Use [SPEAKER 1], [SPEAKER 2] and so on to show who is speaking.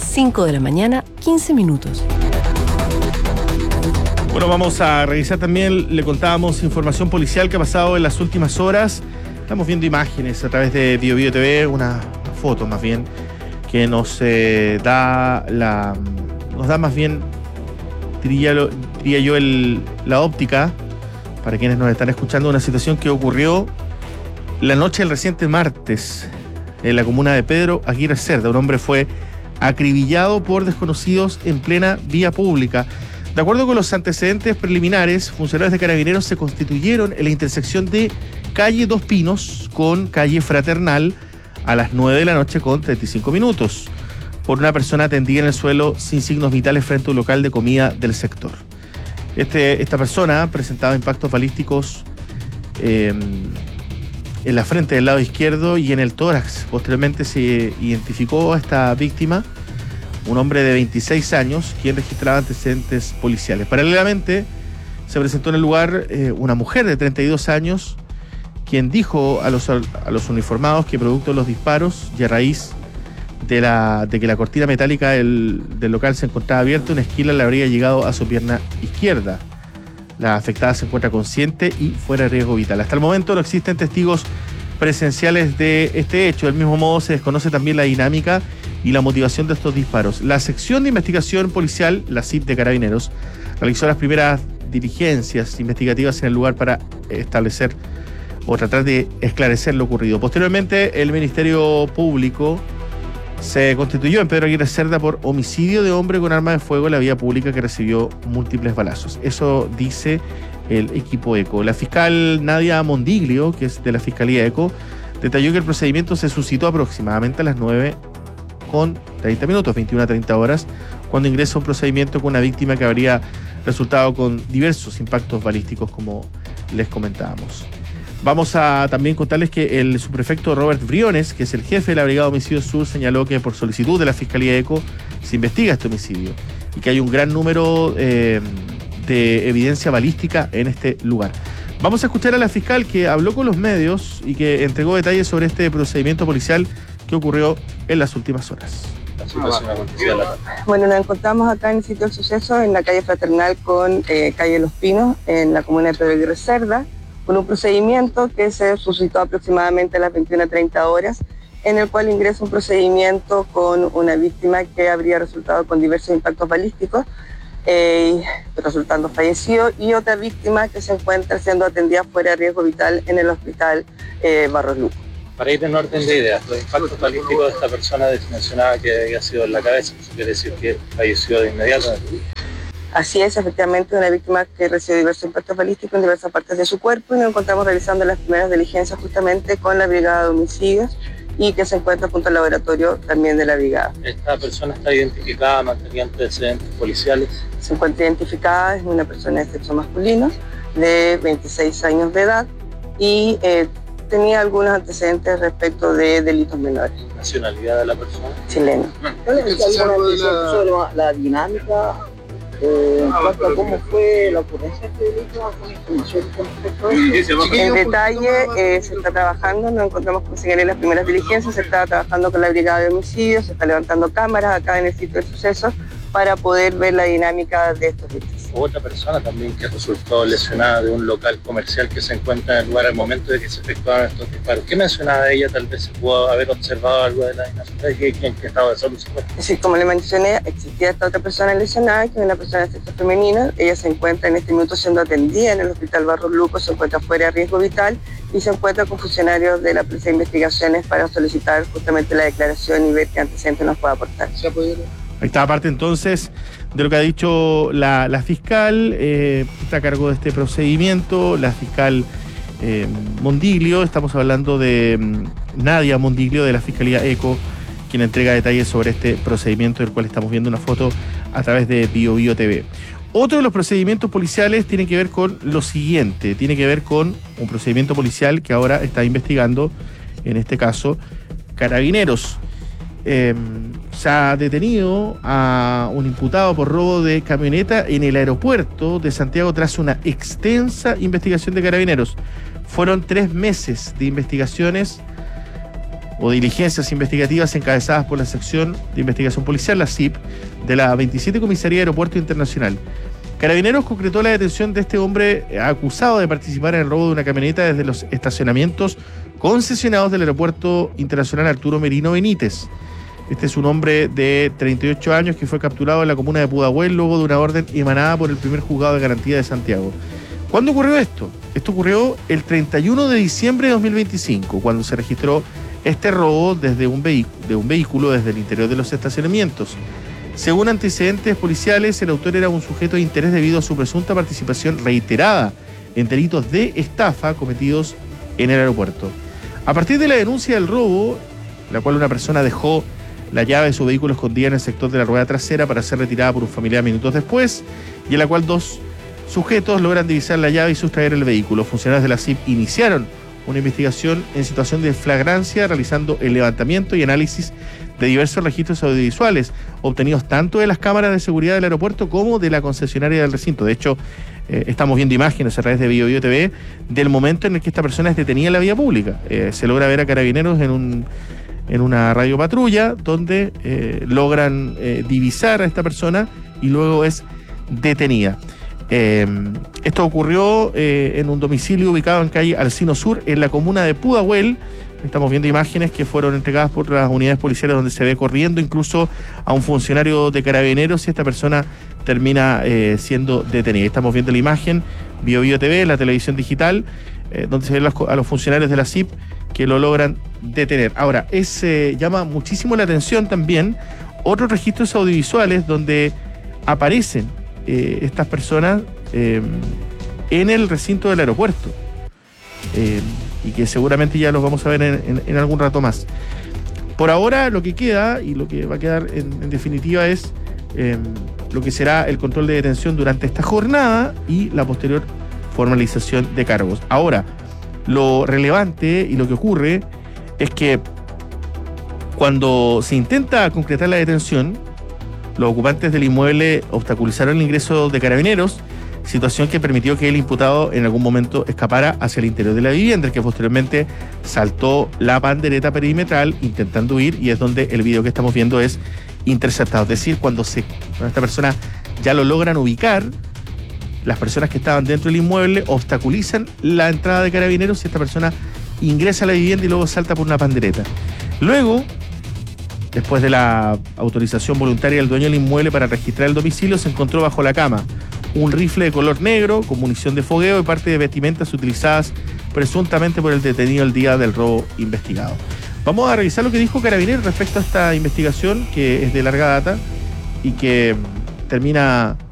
[SPEAKER 1] 5 de la mañana, 15 minutos.
[SPEAKER 2] Bueno, vamos a revisar también, le contábamos información policial que ha pasado en las últimas horas. Estamos viendo imágenes a través de BioBio TV, una foto más bien, que nos da más bien, diría yo, la óptica, para quienes nos están escuchando, una situación que ocurrió la noche del reciente martes en la comuna de Pedro Aguirre Cerda. Un hombre fue acribillado por desconocidos en plena vía pública. De acuerdo con los antecedentes preliminares, funcionarios de Carabineros se constituyeron en la intersección de calle Dos Pinos con calle Fraternal a las 9 de la noche con 35 minutos por una persona tendida en el suelo sin signos vitales frente a un local de comida del sector. Esta persona presentaba impactos balísticos en la frente del lado izquierdo y en el tórax. Posteriormente se identificó a esta víctima, un hombre de 26 años, quien registraba antecedentes policiales. Paralelamente, se presentó en el lugar una mujer de 32 años, quien dijo a los uniformados que producto de los disparos y a raíz de que la cortina metálica del local se encontraba abierta, una esquila le habría llegado a su pierna izquierda. La afectada se encuentra consciente y fuera de riesgo vital. Hasta el momento no existen testigos presenciales de este hecho. Del mismo modo, se desconoce también la dinámica y la motivación de estos disparos. La sección de investigación policial, la SIP de Carabineros, realizó las primeras diligencias investigativas en el lugar para establecer o tratar de esclarecer lo ocurrido. Posteriormente, el Ministerio Público se constituyó en Pedro Aguirre Cerda por homicidio de hombre con arma de fuego en la vía pública que recibió múltiples balazos. Eso dice el equipo ECO. La fiscal Nadia Mondiglio, que es de la Fiscalía ECO, detalló que el procedimiento se suscitó aproximadamente a las 9:30 minutos, 21:30 horas, cuando ingresa un procedimiento con una víctima que habría resultado con diversos impactos balísticos, como les comentábamos. Vamos a también contarles que el subprefecto Robert Briones, que es el jefe de la Brigada de Homicidios Sur, señaló que por solicitud de la Fiscalía ECO se investiga este homicidio y que hay un gran número de evidencia balística en este lugar. Vamos a escuchar a la fiscal que habló con los medios y que entregó detalles sobre este procedimiento policial que ocurrió en las últimas horas.
[SPEAKER 3] Bueno, nos encontramos acá en el sitio del suceso, en la calle Fraternal con calle Los Pinos, en la comuna de Pedro Aguirre Cerda, con un procedimiento que se suscitó aproximadamente a las 21:30 horas, en el cual ingresa un procedimiento con una víctima que habría resultado con diversos impactos balísticos, resultando fallecido, y otra víctima que se encuentra siendo atendida fuera de riesgo vital en el hospital Barros Luco.
[SPEAKER 4] Para ir en orden de ideas, los impactos balísticos de esta persona mencionaba que había sido en la cabeza, eso quiere decir que falleció de inmediato.
[SPEAKER 3] Así es, efectivamente, una víctima que recibió diversos impactos balísticos en diversas partes de su cuerpo, y nos encontramos realizando las primeras diligencias justamente con la Brigada de Homicidios y que se encuentra junto al laboratorio también de la Brigada.
[SPEAKER 4] ¿Esta persona está identificada, mantenía antecedentes policiales?
[SPEAKER 3] Se encuentra identificada, es una persona de sexo masculino de 26 años de edad y tenía algunos antecedentes respecto de delitos menores.
[SPEAKER 4] ¿Nacionalidad de la persona?
[SPEAKER 3] Chileno.
[SPEAKER 5] Sobre la dinámica, ¿cómo fue la ocurrencia de este delito? ¿Con información con respecto a eso?
[SPEAKER 3] En detalle se está trabajando, nos encontramos con señalé las primeras diligencias, se está trabajando con la Brigada de Homicidios, se está levantando cámaras acá en el sitio del suceso para poder ver la dinámica de estos delitos.
[SPEAKER 4] Otra persona también que resultó lesionada de un local comercial que se encuentra en el lugar al momento de que se efectuaron estos disparos. ¿Qué mencionaba ella? Tal vez se pudo haber observado algo de la dinámica. ¿En qué estado de salud se encuentra?
[SPEAKER 3] Sí, como le mencioné, existía esta otra persona lesionada, que es una persona de sexo femenino. Ella se encuentra en este minuto siendo atendida en el hospital Barros Luco, se encuentra fuera de riesgo vital y se encuentra con funcionarios de la Policía de Investigaciones para solicitar justamente la declaración y ver qué antecedentes nos puede aportar.
[SPEAKER 2] Ahí está parte entonces de lo que ha dicho la fiscal, está a cargo de este procedimiento, la fiscal Mondiglio. Estamos hablando de Nadia Mondiglio de la Fiscalía ECO, quien entrega detalles sobre este procedimiento del cual estamos viendo una foto a través de BioBio TV. Otro de los procedimientos policiales tiene que ver con lo siguiente, tiene que ver con un procedimiento policial que ahora está investigando, en este caso, Carabineros. Se ha detenido a un imputado por robo de camioneta en el aeropuerto de Santiago tras una extensa investigación de Carabineros. Fueron 3 meses de investigaciones o diligencias investigativas encabezadas por la Sección de Investigación Policial, la SIP, de la 27 Comisaría de Aeropuerto Internacional. Carabineros concretó la detención de este hombre acusado de participar en el robo de una camioneta desde los estacionamientos concesionados del Aeropuerto Internacional Arturo Merino Benítez. Este es un hombre de 38 años que fue capturado en la comuna de Pudahuel luego de una orden emanada por el primer juzgado de garantía de Santiago. ¿Cuándo ocurrió esto? Esto ocurrió el 31 de diciembre de 2025, cuando se registró este robo de un vehículo desde el interior de los estacionamientos. Según antecedentes policiales, el autor era un sujeto de interés debido a su presunta participación reiterada en delitos de estafa cometidos en el aeropuerto. A partir de la denuncia del robo, la cual una persona dejó la llave de su vehículo escondida en el sector de la rueda trasera para ser retirada por un familiar minutos después, y en la cual 2 sujetos logran divisar la llave y sustraer el vehículo. Funcionarios de la SIP iniciaron una investigación en situación de flagrancia, realizando el levantamiento y análisis de diversos registros audiovisuales obtenidos tanto de las cámaras de seguridad del aeropuerto como de la concesionaria del recinto. De hecho, estamos viendo imágenes a través de BioBio TV del momento en el que esta persona es detenida en la vía pública. Se logra ver a Carabineros en una radiopatrulla donde logran divisar a esta persona y luego es detenida. Esto ocurrió en un domicilio ubicado en calle Alcino Sur, en la comuna de Pudahuel. Estamos viendo imágenes que fueron entregadas por las unidades policiales donde se ve corriendo incluso a un funcionario de Carabineros y esta persona termina siendo detenida. Estamos viendo la imagen, BioBio TV, la televisión digital, donde se ven a los funcionarios de la SIP que lo logran detener. Ahora, llama muchísimo la atención también otros registros audiovisuales donde aparecen estas personas en el recinto del aeropuerto. Y que seguramente ya los vamos a ver en algún rato más. Por ahora lo que queda y lo que va a quedar en definitiva es lo que será el control de detención durante esta jornada y la posterior formalización de cargos. Ahora, lo relevante y lo que ocurre es que cuando se intenta concretar la detención, los ocupantes del inmueble obstaculizaron el ingreso de Carabineros, situación que permitió que el imputado en algún momento escapara hacia el interior de la vivienda, que posteriormente saltó la pandereta perimetral intentando huir, y es donde el video que estamos viendo es interceptado. Es decir, cuando esta persona ya lo logran ubicar, las personas que estaban dentro del inmueble obstaculizan la entrada de Carabineros y esta persona ingresa a la vivienda y luego salta por una pandereta. Luego, después de la autorización voluntaria del dueño del inmueble para registrar el domicilio, se encontró bajo la cama un rifle de color negro con munición de fogueo y parte de vestimentas utilizadas presuntamente por el detenido el día del robo investigado. Vamos a revisar lo que dijo Carabineros respecto a esta investigación, que es de larga data y que termina